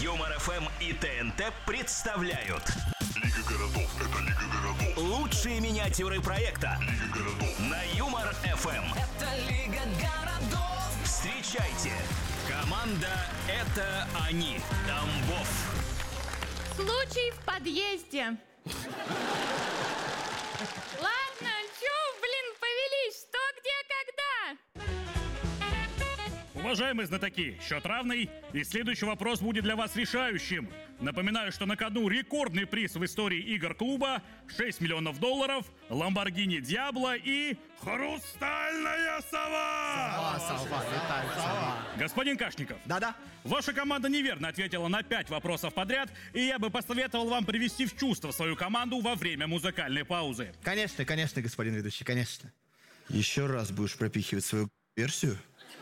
Юмор ФМ и ТНТ представляют Лига городов, это Лига городов. лучшие миниатюры проекта Лига городов. на Юмор ФМ. Это Лига городов. Встречайте, команда «Это они», Тамбов. Случай в подъезде. Ладно, чё, повелись, что, где, когда? Уважаемые знатоки, счет равный, и следующий вопрос будет для вас решающим. Напоминаю, что на кону рекордный приз в истории игр клуба, $6 миллионов, Lamborghini Diablo и хрустальная сова! Сова, летает сова. Господин Кашников, Да-да. ваша команда неверно ответила на 5 вопросов подряд, и я бы посоветовал вам привести в чувство свою команду во время музыкальной паузы. Конечно, господин ведущий, конечно. Еще раз будешь пропихивать свою версию,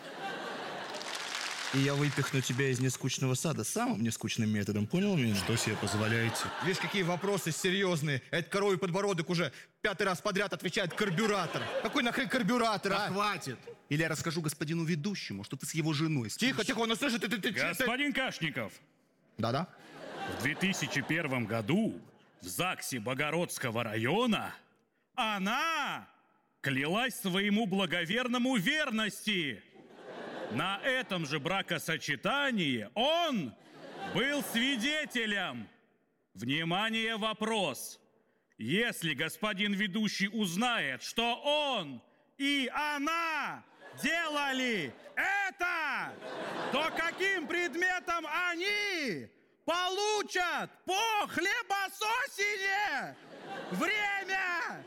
и я выпихну тебя из нескучного сада самым нескучным методом, понял меня? Что себе позволяете? Видишь, какие вопросы серьезные. Этот коровий подбородок уже 5-й раз подряд отвечает карбюратор. Какой нахрен карбюратор, а? Хватит! Или я расскажу господину ведущему, что ты с его женой спишь. Тихо, тихо, он услышит, ты... Господин Кашников, Да-да. в 2001 году в ЗАГСе Богородского района она клялась своему благоверному верности. На этом же бракосочетании он был свидетелем. Внимание, вопрос. Если господин ведущий узнает, что он и она делали это, то каким предметом они получат по хлебососине? Время!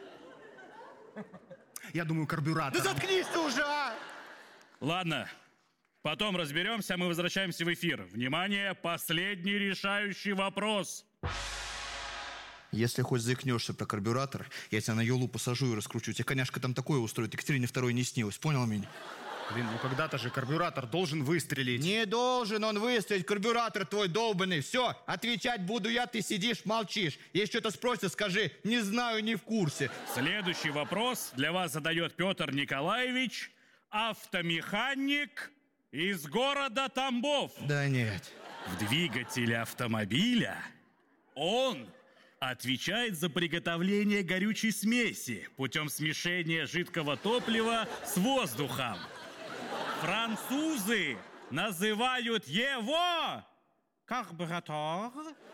Я думаю, карбюратор. Да заткнись ты уже, а! Ладно, потом разберемся, мы возвращаемся в эфир. Внимание, последний решающий вопрос. Если хоть заикнешься про карбюратор, я тебя на елу посажу и раскручу. Тебе коняшка там такое устроит, Екатерине II не снилось, понял меня? Блин, ну когда-то же карбюратор должен выстрелить. Не должен он выстрелить, карбюратор твой долбанный. Все, отвечать буду я, ты сидишь, молчишь. Если что-то спросят, скажи, не знаю, не в курсе. Следующий вопрос для вас задает Петр Николаевич, автомеханик из города Тамбов. Да нет. В двигателе автомобиля он отвечает за приготовление горючей смеси путем смешения жидкого топлива с воздухом. Французы называют его карбюратор.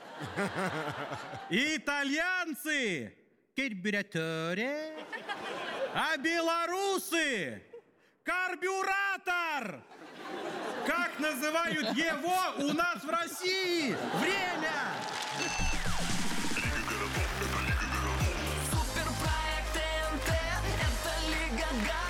Итальянцы карбюраторе. А белорусы карбюратор. Как называют его у нас в России? Время! Лига городов, это Лига городов. Суперпроект ТНТ. Это Лига городов.